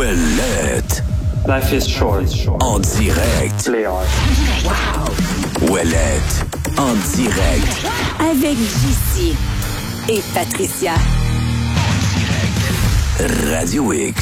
Ouellette. Life is short. En direct. Play hard. Wow. Ouellette. En direct. Avec JC et Patricia. Radio X.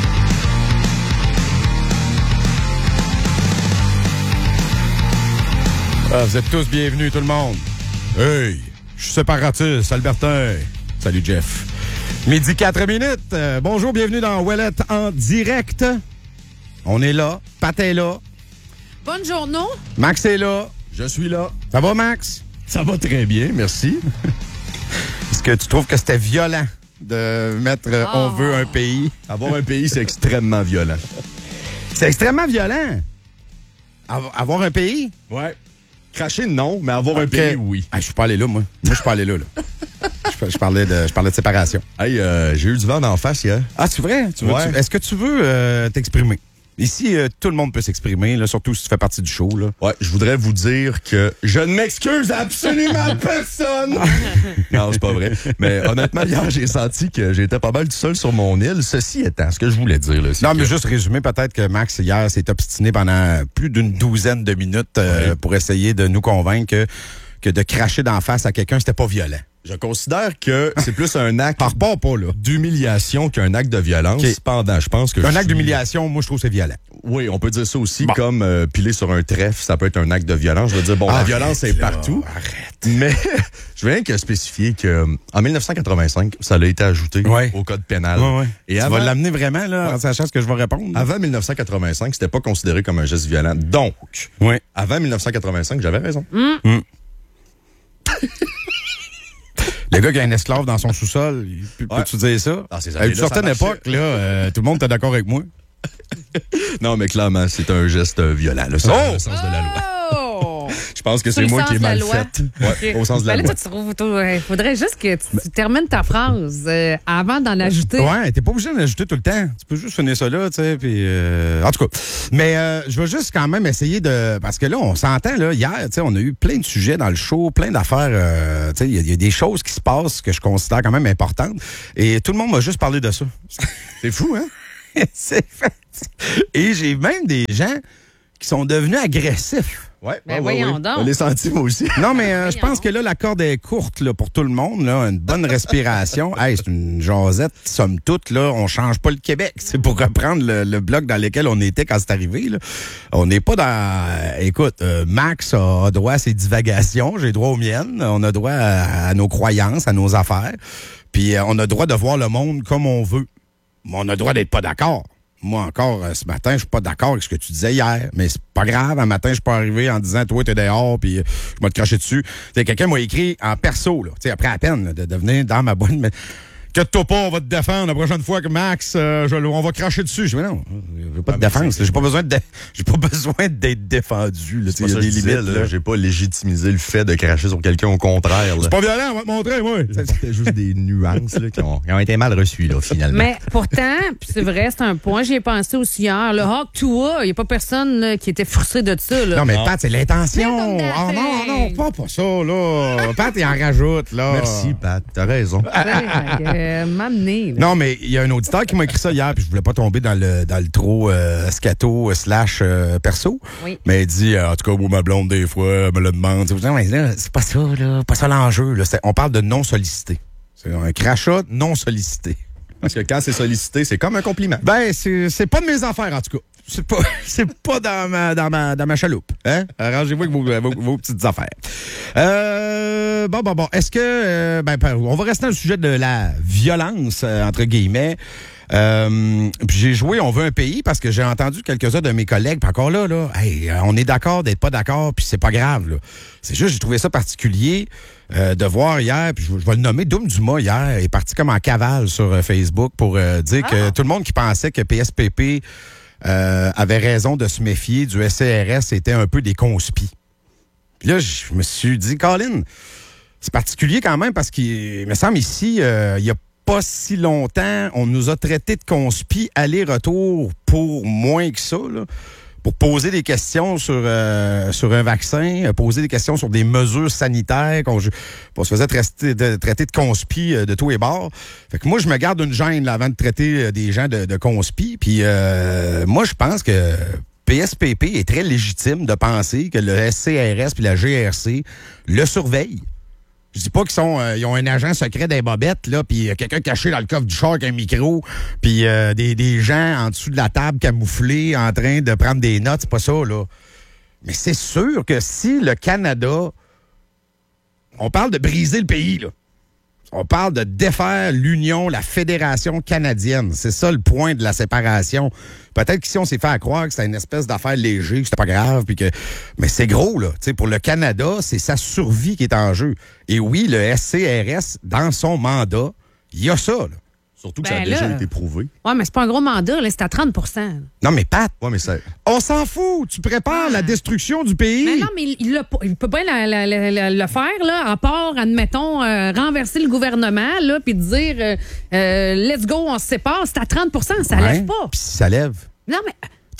Ah, vous êtes tous bienvenus, tout le monde. Hey, je suis séparatiste, Albertin. Salut, Jeff. Midi 4 minutes. Bonjour, bienvenue dans Ouellette en direct. On est là. Pat est là. Bonjour, Max est là. Je suis là. Ça va, Max? Ça va très bien, merci. Est-ce que tu trouves que c'était violent de mettre On veut un pays? Avoir un pays, c'est extrêmement violent. C'est extrêmement violent. Avoir un pays? Ouais. Cracher, non, mais avoir un pays, oui. Ah, je suis pas allé là, moi. Moi, je suis pas allé là. Je parlais de séparation. Hey, j'ai eu du vent d'en face hier. Ah, c'est vrai? Ouais. Est-ce que tu veux t'exprimer? Ici, tout le monde peut s'exprimer, là, surtout si tu fais partie du show. Là. Ouais, je voudrais vous dire que je ne m'excuse absolument personne. Non, c'est pas vrai. Mais honnêtement, hier, j'ai senti que j'étais pas mal tout seul sur mon île. Ceci étant, ce que je voulais dire, là, c'est non, que... mais juste résumer, peut-être que Max, hier, s'est obstiné pendant plus d'une douzaine de minutes pour essayer de nous convaincre que de cracher d'en face à quelqu'un, c'était pas violent. Je considère que c'est plus un acte Par rapport pas, là. d'humiliation qu'un acte de violence. Okay. Cependant, je pense que Un acte d'humiliation, moi, je trouve que c'est violent. Oui, on peut dire ça aussi, bon. comme piler sur un trèfle, ça peut être un acte de violence. Je veux dire, bon, la violence est partout. Arrête. Mais je veux rien que spécifier que en 1985, ça a été ajouté au code pénal. Ouais. Et tu avant, vas l'amener vraiment, là, en sachant ce que je vais répondre? avant 1985, c'était pas considéré comme un geste violent. Donc, avant 1985, j'avais raison. Le gars qui a un esclave dans son sous-sol, peux-tu dire ça? Dans ces À une années-là, certaine ça marchait. époque, là, tout le monde était d'accord avec moi. Non, mais clairement, c'est un geste violent. Là, ça, Oh! au sens de la loi. Oh! Je pense que Sur c'est le moi sens qui ai de la mal loi. fait. Ouais, au sens de la Ben loi. là, il faudrait juste que tu termines ta phrase avant d'en ajouter. Ouais, t'es pas obligé d'en ajouter tout le temps. Tu peux juste finir ça là, tu sais, puis... En tout cas, mais je vais juste quand même essayer de... Parce que là, on s'entend, là, hier, tu sais, on a eu plein de sujets dans le show, plein d'affaires, tu sais, il y a des choses qui se passent que je considère quand même importantes, et tout le monde m'a juste parlé de ça. C'est fou, hein? C'est fait. Et j'ai même des gens qui sont devenus agressifs. Ouais, Ben voyons donc. On les sentit, moi aussi. Non, mais je pense que là, la corde est courte là, pour tout le monde. Là, une bonne respiration. Hey, c'est une jasette, somme toute. Là, on change pas le Québec. C'est pour reprendre le bloc dans lequel on était quand c'est arrivé. Là. On n'est pas dans... écoute, Max a droit à ses divagations. J'ai droit aux miennes. On a droit à nos croyances, à nos affaires. Puis on a droit de voir le monde comme on veut. Mais on a droit d'être pas d'accord. Moi, encore, ce matin, je suis pas d'accord avec ce que tu disais hier. Mais c'est pas grave. Un matin, je suis pas arrivé en disant, toi, t'es dehors, puis je vais te cracher dessus. T'sais, quelqu'un m'a écrit en perso, là, après à peine, là, de venir dans ma boîte. Mais que-toi pas, on va te défendre la prochaine fois que Max, on va cracher dessus. Je dis, mais non, j'ai pas de défense. J'ai pas besoin d'être défendu. Il y a des limites. Là. J'ai pas légitimisé le fait de cracher sur quelqu'un, au contraire. Là. C'est pas violent, on va te montrer, moi. C'était juste des nuances là, qui ont été mal reçues, là, finalement. Mais pourtant, puis c'est vrai, c'est un point, j'y ai pensé aussi hier. Le Hawk Tua, il n'y a pas personne là, qui était frustré de ça. Là. Non, mais Pat, c'est l'intention. Mais Oh non, pas ça, là. Pat, il en rajoute, là. Merci, Pat, t'as raison. M'amener. Non, mais il y a un auditeur qui m'a écrit ça hier, puis je voulais pas tomber dans le trop scato / perso. Oui. Mais il dit, en tout cas, moi, ma blonde, des fois, elle me le demande. Mais là, c'est pas ça, là. Pas ça l'enjeu, là. On parle de non sollicité. C'est un crachat non sollicité. Parce que quand c'est sollicité, c'est comme un compliment. Ben, c'est pas de mes affaires, en tout cas. C'est pas dans ma chaloupe. Hein? Arrangez-vous avec vos petites affaires. Bon. Est-ce que... on va rester dans le sujet de la violence, entre guillemets. Puis j'ai joué On veut un pays parce que j'ai entendu quelques-uns de mes collègues, puis encore là, hey, on est d'accord d'être pas d'accord, puis c'est pas grave. Là. C'est juste, j'ai trouvé ça particulier de voir hier, puis je vais le nommer, Doom Dumas hier est parti comme en cavale sur Facebook pour dire que tout le monde qui pensait que PSPP avait raison de se méfier du SCRS, c'était un peu des conspis. Puis là, je me suis dit, Colin, c'est particulier quand même parce qu'il me semble ici, il y a pas si longtemps, on nous a traités de conspis aller-retour pour moins que ça. Là. pour poser des questions sur un vaccin, poser des questions sur des mesures sanitaires, on se faisait traiter de conspi de tous les bords. Fait que moi, je me garde une gêne là, avant de traiter des gens de conspi. Puis moi, je pense que PSPP est très légitime de penser que le SCRS puis la GRC le surveillent. Je dis pas qu'ils ont un agent secret des bobettes, là, puis quelqu'un caché dans le coffre du char avec un micro, puis des gens en dessous de la table camouflés en train de prendre des notes, c'est pas ça, là. Mais c'est sûr que si le Canada... On parle de briser le pays, là. On parle de défaire l'Union, la Fédération canadienne. C'est ça le point de la séparation. Peut-être qu'ici, on s'est fait croire que c'était une espèce d'affaire léger, que c'était pas grave, puis que... Mais c'est gros, là. T'sais, pour le Canada, c'est sa survie qui est en jeu. Et oui, le SCRS, dans son mandat, il y a ça, là. Surtout que ça a déjà été prouvé. Oui, mais c'est pas un gros mandat, là, c'est à 30 %. Non, mais Pat, ouais, mais ça... on s'en fout. Tu prépares la destruction du pays. Mais non, mais il peut bien le faire, là, à part, admettons, renverser le gouvernement, là, puis dire let's go, on se sépare. C'est à 30 %, ça lève pas. Puis ça lève. Non, mais...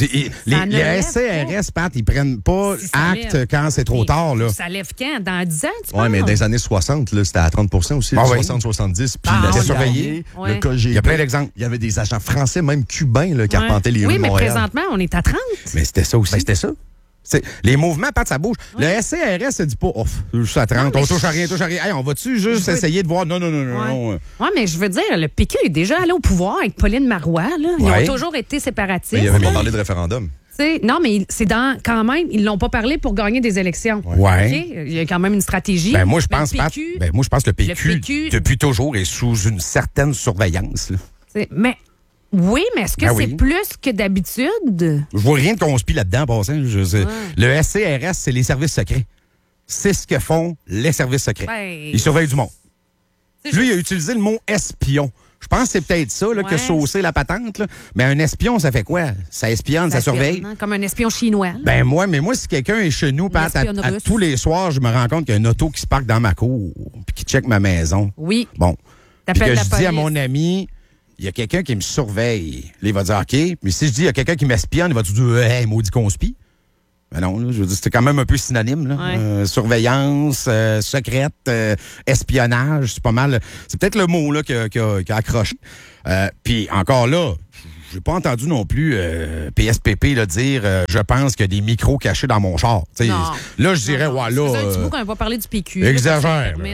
Les SCRS, Pat, ils prennent pas acte quand c'est trop tard, là. Ça lève quand? Dans 10 ans, tu penses? Oui, mais dans les années 60, là, c'était à 30 % aussi, 60-70. Puis c'était surveillé. Le KGB. Il y a plein d'exemples. Il y avait des agents français, même cubains, là, qui arpentaient les rues de Montréal. Oui, mais présentement, on est à 30. Mais c'était ça aussi. Ben, c'était ça. Les mouvements, Pat, ça bouge. Le SCRS se dit pas, juste à 30, on touche à rien. Hey, on va-tu juste essayer de voir? Non. Oui, mais je veux dire, le PQ est déjà allé au pouvoir avec Pauline Marois, là. Ils ont toujours été séparatistes. Mais il avait pas parlé de référendum. Non, mais c'est quand même, ils l'ont pas parlé pour gagner des élections. Ouais. Okay? Il y a quand même une stratégie. Moi, je pense que le PQ, depuis toujours, est sous une certaine surveillance. Là. Mais oui, mais est-ce que c'est plus que d'habitude? Je vois rien de conspi là-dedans, en passant. Le SCRS, c'est les services secrets. C'est ce que font les services secrets. Ils surveillent du monde. Lui, il a utilisé le mot espion. Je pense que c'est peut-être ça là, que saucer la patente. Là. Mais un espion, ça fait quoi? Ça espionne, ça surveille. Hein? Comme un espion chinois. Moi, si quelqu'un est chez nous, Pat, à tous les soirs, je me rends compte qu'il y a une auto qui se parque dans ma cour puis qui check ma maison. Oui. Bon. Puis que je police. dis à mon ami, il y a quelqu'un qui me surveille. Là, il va dire OK. Mais si je dis il y a quelqu'un qui m'espionne, il va te dire hey, maudit conspi. Ben non, là, je veux dire, c'était quand même un peu synonyme. Là. Surveillance, secrète, espionnage, c'est pas mal. C'est peut-être le mot là, qui a accroché. Puis encore là, j'ai pas entendu non plus PSPP là, dire je pense qu'il y a des micros cachés dans mon char. Là, je dirais, voilà. Ça faisait un petit bout qu'on n'a pas parlé du PQ. Exagère. Ça permet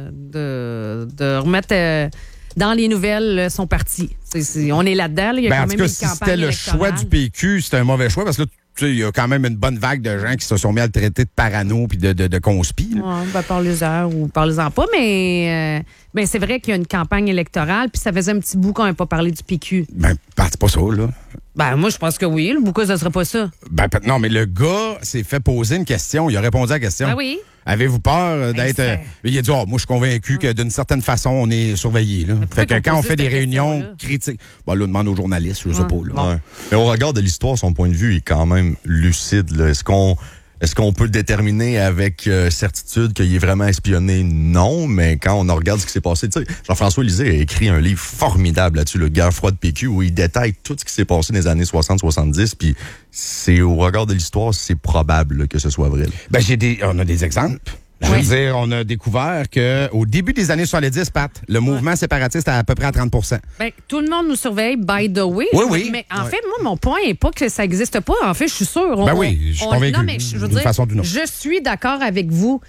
de remettre dans les nouvelles son parti. On est là-dedans. Là, il y a quand même une campagne si c'était le choix du PQ, c'était un mauvais choix parce que là, il y a quand même une bonne vague de gens qui se sont mis à le traiter de parano puis de conspi. Parlez-en ou parlez-en pas, mais c'est vrai qu'il y a une campagne électorale puis ça faisait un petit bout qu'on n'avait pas parlé du PQ. C'est pas ça, là. Moi, je pense que oui. Pourquoi ça serait pas ça? Non, mais le gars s'est fait poser une question. Il a répondu à la question. Ben oui. Avez-vous peur d'être... il a dit, moi, je suis convaincu que d'une certaine façon, on est surveillé. Là. Fait que quand on fait des réunions critiques... Là, demande aux journalistes, je sais pas. Là. Ouais. Mais au regard de l'histoire, son point de vue est quand même lucide. Là. Est-ce qu'on peut déterminer avec certitude qu'il est vraiment espionné? Non, mais quand on regarde ce qui s'est passé, tu sais, Jean-François Lisée a écrit un livre formidable là-dessus, le Guerre froide PQ, où il détaille tout ce qui s'est passé dans les années 60-70, puis c'est au regard de l'histoire, c'est probable là, que ce soit vrai. On a des exemples. Je veux dire, on a découvert qu'au début des années 70, Pat, le mouvement séparatiste est à peu près à 30 %. Tout le monde nous surveille, by the way. Oui. Mais en fait, moi, mon point n'est pas que ça n'existe pas. En fait, je suis sûre. Je suis convaincu. Non, mais je veux dire, façon d'une autre. Je suis d'accord avec vous.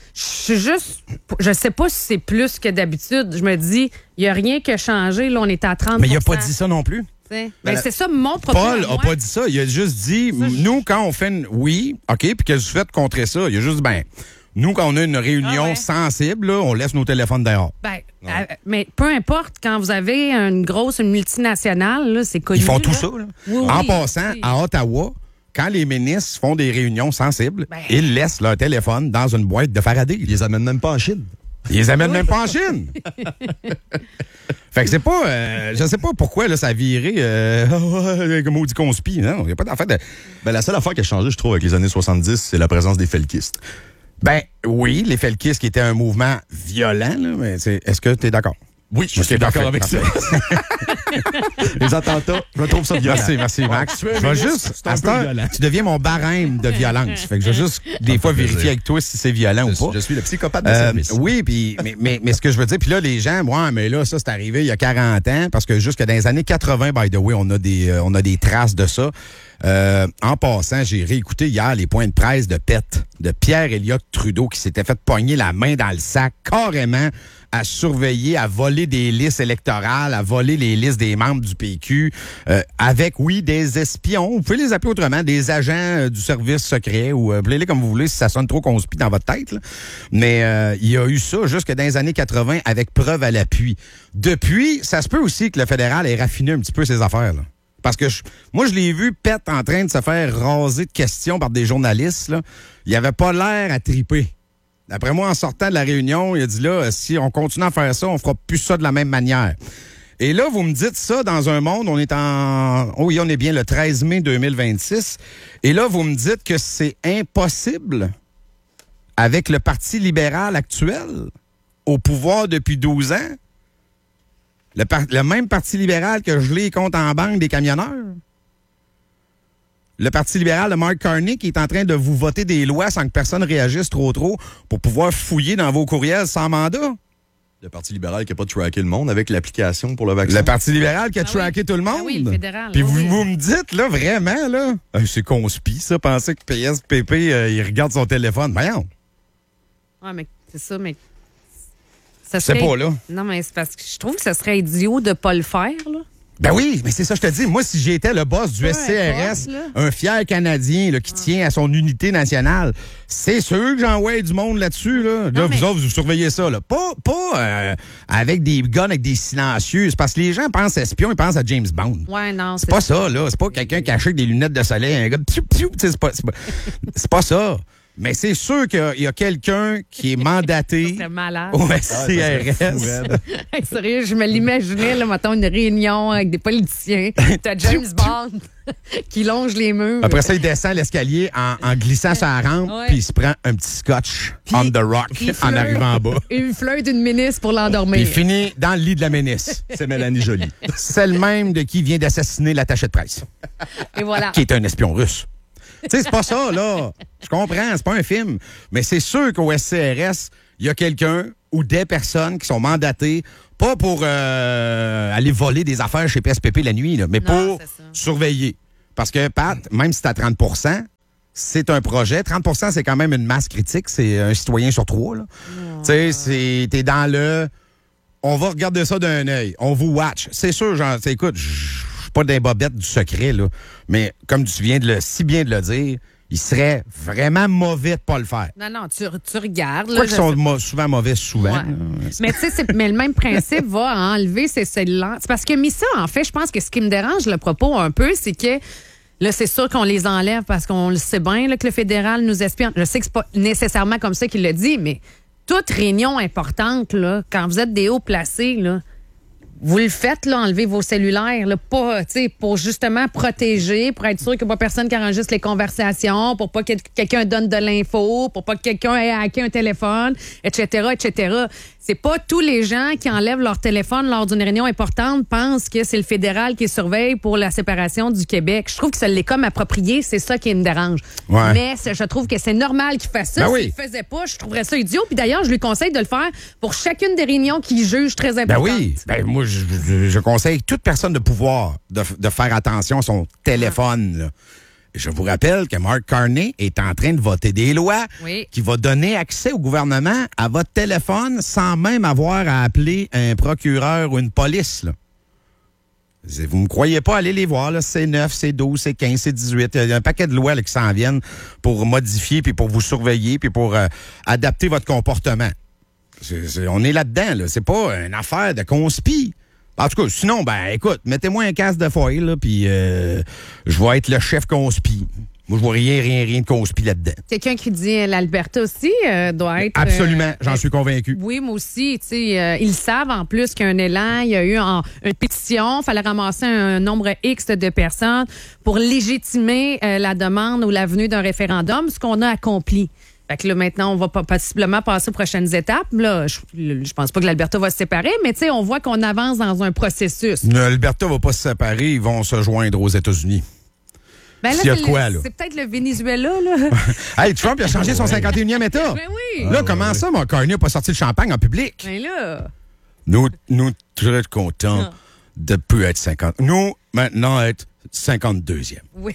Je sais pas si c'est plus que d'habitude. Je me dis, il n'y a rien qui a changé. Là, on est à 30 Mais il n'a pas dit ça non plus. C'est ça mon problème. Paul n'a pas dit ça. Il a juste dit, nous, quand on fait oui, OK, puis qu'est-ce que vous faites contrer ça? Il a juste dit, nous, quand on a une réunion sensible, là, on laisse nos téléphones dehors. Mais peu importe, quand vous avez une multinationale, là, c'est connu. Ils font tout ça. Là. Oui, en passant, à Ottawa, quand les ministres font des réunions sensibles, ils laissent leur téléphone dans une boîte de Faraday. Ils les amènent même pas en Chine. Ils les amènent même pas en Chine. Fait que c'est pas... je sais pas pourquoi là, ça a viré comme maudit conspi. Non, il n'y a pas d'affaire de... La seule affaire qui a changé, je trouve, avec les années 70, c'est la présence des felkistes. Oui, les felkistes qui étaient un mouvement violent, là, mais est-ce que tu es d'accord? Oui, je suis d'accord avec ça. Les attentats, je trouve ça violent. Merci, Max. Tu veux, Je vais ministre, juste, c'est un à ce peu temps, violent. tu deviens mon barème de violence. Fait que je vais juste, des fois, plaisir. vérifier avec toi si c'est violent ou pas. Je suis le psychopathe de service. Oui, puis mais ce que je veux dire, puis là, les gens, ouais, mais là, ça, c'est arrivé il y a 40 ans, parce que jusque dans les années 80, by the way, on a des traces de ça. En passant, j'ai réécouté hier les points de presse de Pierre Elliott Trudeau, qui s'était fait pogner la main dans le sac, carrément, à surveiller, à voler des listes électorales, à voler les listes des membres du PQ, avec, oui, des espions, vous pouvez les appeler autrement, des agents du service secret, ou appelez-les comme vous voulez, si ça sonne trop conspi dans votre tête, là. Mais il y a eu ça jusque dans les années 80, avec preuve à l'appui. Depuis, ça se peut aussi que le fédéral ait raffiné un petit peu ses affaires, là. Parce que moi, je l'ai vu, Pet, en train de se faire raser de questions par des journalistes, là. Il avait pas l'air à triper. D'après moi, en sortant de la réunion, il a dit là, si on continue à faire ça, on fera plus ça de la même manière. Et là, vous me dites ça dans un monde, on est bien le 13 mai 2026. Et là, vous me dites que c'est impossible avec le Parti libéral actuel, au pouvoir depuis 12 ans. Le même Parti libéral que je les compte en banque des camionneurs. Le Parti libéral de Mark Carney qui est en train de vous voter des lois sans que personne réagisse trop pour pouvoir fouiller dans vos courriels sans mandat. Le Parti libéral qui n'a pas traqué le monde avec l'application pour le vaccin. Le Parti libéral qui a traqué tout le monde. Ah oui, le fédéral. Puis oui. vous me dites, là, vraiment, là, c'est conspi, ça, penser que PSPP, il regarde son téléphone. Voyons. Ouais, mais c'est ça, mais... Ça C'est serait... pas là. Non, mais c'est parce que je trouve que ce serait idiot de pas le faire, là. Ben oui, mais c'est ça, je te dis. Moi, si j'étais le boss du Peu SCRS, importe, là. un fier Canadien là, qui tient à son unité nationale, c'est sûr que j'envoie du monde là-dessus. Là, Non, mais- vous autres, vous surveillez ça. Là. Pas avec des guns, avec des silencieux. C'est parce que les gens pensent espion, ils pensent à James Bond. Ouais, non, C'est pas ça, là. C'est pas quelqu'un caché avec des lunettes de soleil, un gars de piou, piou. C'est pas ça. Mais c'est sûr qu'il y a quelqu'un qui est mandaté c'est malade. au SCRS. Hey, sérieux, je me l'imaginais, là, mettons, une réunion avec des politiciens. T'as James Bond qui longe les murs. Après ça, il descend l'escalier en glissant sur la rampe, Ouais. puis il se prend un petit scotch on the rock il en flirte. arrivant en bas. Il flirte une ministre pour Puis il l'endormir. finit dans le lit de la ministre. C'est Mélanie Joly. Celle même de qui vient d'assassiner l'attaché de presse, Et voilà. qui est un espion russe. Tu sais, c'est pas ça, là. Je comprends, c'est pas un film. Mais c'est sûr qu'au SCRS, il y a quelqu'un ou des personnes qui sont mandatées, pas pour aller voler des affaires chez PSPP la nuit, là, mais Non, pour c'est ça. surveiller. Parce que, Pat, même si t'as 30 c'est un projet. 30 c'est quand même une masse critique. C'est un citoyen sur 3, là. Tu sais, t'es dans le... On va regarder ça d'un œil. On vous watch. C'est sûr, genre, écoute, je suis pas des bobettes du secret, là. Mais comme tu viens si bien de le dire, il serait vraiment mauvais de pas le faire. Non, non, tu regardes. Quoi Là, qu'ils je sont sais- souvent mauvais, souvent. Ouais. Mais tu sais, mais le même principe va enlever ces cellulaires. C'est parce que Missa, en fait, je pense que ce qui me dérange le propos un peu, c'est que là, c'est sûr qu'on les enlève parce qu'on le sait bien là, que le fédéral nous espionne. Je sais que c'est pas nécessairement comme ça qu'il le dit, mais toute réunion importante, là, quand vous êtes des hauts placés, là, vous le faites, là, enlever vos cellulaires, là, pas, tu sais, pour justement protéger, pour être sûr qu'il n'y a pas personne qui enregistre les conversations, pour pas que quelqu'un donne de l'info, pour pas que quelqu'un ait hacké un téléphone, etc., etc. C'est pas tous les gens qui enlèvent leur téléphone lors d'une réunion importante pensent que c'est le fédéral qui surveille pour la séparation du Québec. Je trouve que ça l'est comme approprié, c'est ça qui me dérange. Ouais. Mais je trouve que c'est normal qu'il fasse ça. Ben S'il oui. le faisait pas, je trouverais ça idiot. Puis d'ailleurs, je lui conseille de le faire pour chacune des réunions qu'il juge très Ben importantes. oui. Ben moi, je conseille toute personne de pouvoir de faire attention à son téléphone, là. Je vous rappelle que Mark Carney est en train de voter des lois Oui. qui va donner accès au gouvernement à votre téléphone sans même avoir à appeler un procureur ou une police, là. Vous me croyez pas, allez les voir, là. C'est 9, c'est 12, c'est 15, c'est 18. Il y a un paquet de lois là, qui s'en viennent pour modifier, puis pour vous surveiller, puis pour adapter votre comportement. On est là-dedans, là. C'est pas une affaire de conspi. En tout cas, sinon, ben écoute, mettez-moi un casque de foil, là, puis je vais être le chef conspi. Moi, je vois rien de conspi là-dedans. Quelqu'un qui dit l'Alberta aussi doit être... Absolument, j'en suis convaincu. Oui, moi aussi. Tu sais, ils savent en plus qu'il y a un élan. Il y a eu une pétition. Il fallait ramasser un nombre X de personnes pour légitimer la demande ou la venue d'un référendum, ce qu'on a accompli. Fait que là, maintenant, on va possiblement passer aux prochaines étapes. Là, je pense pas que l'Alberta va se séparer, mais tu sais, on voit qu'on avance dans un processus. L'Alberta va pas se séparer, ils vont se joindre aux États-Unis. Ben là, S'il y a de quoi, là. C'est peut-être le Venezuela, là. Hey, Trump il a changé son 51e État. Ben oui. Là, comment ça, mon Carney n'a pas sorti le champagne en public? Ben là. Nous très contents de plus être 50. Nous, maintenant, être 52e. Oui.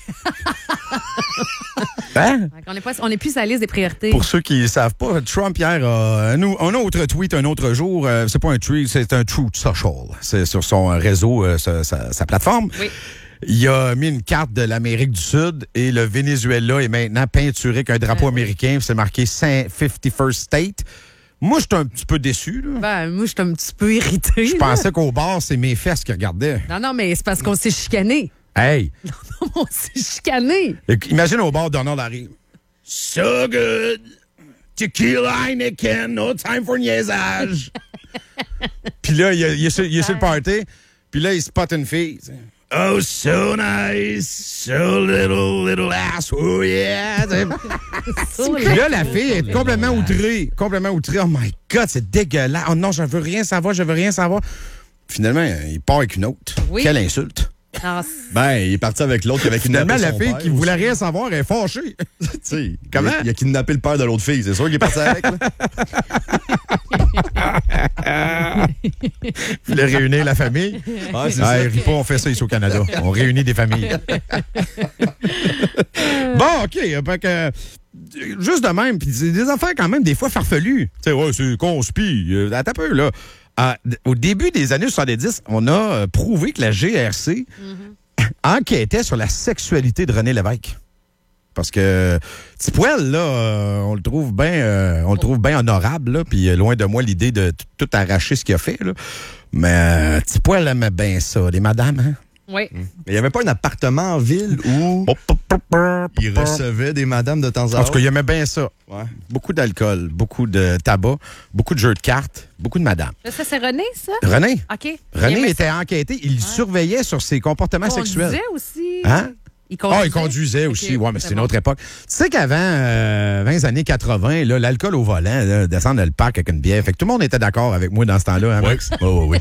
Hein? On est plus à la liste des priorités. Pour ceux qui ne savent pas, Trump, hier, a un autre tweet un autre jour. C'est pas un tweet, c'est un Truth Social. C'est sur son réseau, sa plateforme. Oui. Il a mis une carte de l'Amérique du Sud et le Venezuela est maintenant peinturé avec un drapeau américain. C'est marqué 51st State. Moi, j'étais un petit peu déçu. Là. Ben, moi, j'étais un petit peu irritée. Je pensais qu'au bar, c'est mes fesses qui regardaient. Non, mais c'est parce qu'on s'est chicané. Hey! Non, on s'est chicané. Imagine au bar, Donald arrive. So good! Tequila, Heineken, no time for niaisage. Puis là, il est sur le party. Puis là, il spot une fille. Oh, so nice. So little ass. Oh, yeah. Puis là, la fille est complètement outrée. Complètement outrée. Oh my God, c'est dégueulasse. Oh non, je veux rien savoir. Finalement, il part avec une autre. Oui. Quelle insulte. Ah, Ben, il est parti avec l'autre qui avait kidnappé Finalement, la son fille père qui voulait rien savoir est fâchée. Tu sais, Comment? Il a kidnappé le père de l'autre fille. C'est sûr qu'il est parti avec. Là. Il voulait réunir la famille. Ouais, c'est Ah, ça. ris pas, on fait ça ici au Canada. On réunit des familles. Bon, OK. Fait que, juste de même, puis c'est des affaires quand même des fois farfelues. Tu sais, ouais, c'est conspi. Attends un peu, là. Au début des années 70, on a prouvé que la GRC enquêtait sur la sexualité de René Lévesque. Parce que Tipoel, là, on le trouve bien honorable, là, puis loin de moi l'idée de tout arracher ce qu'il a fait, là. Mais Tipoel aimait bien ça, les madames, hein? oui. Mais il n'y avait pas un appartement en ville où il recevait des madames de temps à En autre. tout cas, il aimait bien ça. Ouais. Beaucoup d'alcool, beaucoup de tabac, beaucoup de jeux de cartes, beaucoup de madames. Là, ça, c'est René, ça? René OK. René était enquêté, il surveillait sur ses comportements sexuels. Il conduisait aussi. Hein? Il conduisait. Il conduisait aussi. OK, Ouais, mais c'est une bon. autre époque. Tu sais qu'avant, 20 années 80, là, l'alcool au volant, là, descendre le parc avec une bière. Fait que tout le monde était d'accord avec moi dans ce temps-là, hein, Max? Oui.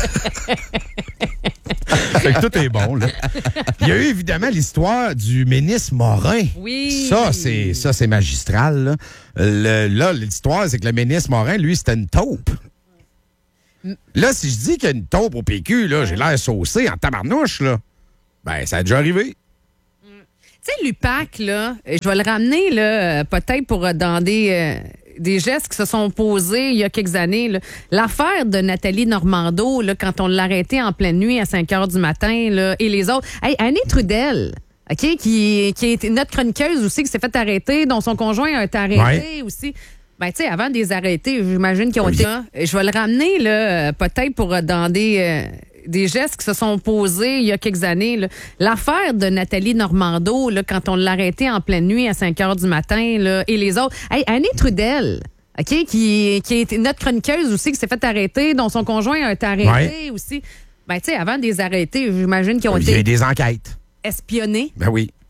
Fait que tout est bon, là. Il y a eu évidemment l'histoire du ministre Morin. Oui. Ça, c'est magistral, là. Là, l'histoire, c'est que le ministre Morin, lui, c'était une taupe. Là, si je dis qu'il y a une taupe au PQ, là, j'ai l'air saucé en tabarnouche, là. Ben, ça a déjà arrivé. Tu sais, l'UPAC, là, je vais le ramener, là, peut-être dans des gestes qui se sont posés il y a quelques années. Là. L'affaire de Nathalie Normando, là, quand on l'a arrêtée en pleine nuit à 5 heures du matin, là, et les autres. Hey, Annie Trudel, OK, qui est notre chroniqueuse aussi, qui s'est fait arrêter, dont son conjoint a été arrêté aussi. Ben, tu sais, avant des arrêtés, j'imagine qu'ils ont été là. Je vais le ramener, là, peut-être dans des gestes qui se sont posés il y a quelques années. Là. L'affaire de Nathalie Normando, là, quand on l'a arrêtée en pleine nuit à 5 heures du matin, là, et les autres. Hey, Annie Trudel, OK, qui est notre chroniqueuse aussi, qui s'est fait arrêter, dont son conjoint a été arrêté aussi. Ben, tu sais, avant des arrêtés, j'imagine qu'ils ont Il y a eu été des enquêtes. espionnés. Ben oui.